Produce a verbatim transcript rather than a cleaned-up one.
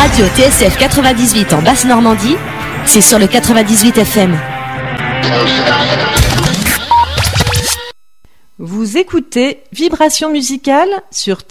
radio T S F quatre-vingt-dix-huit en Basse-Normandie, c'est sur le quatre-vingt-dix-huit F M. Vous écoutez Vibration musicale sur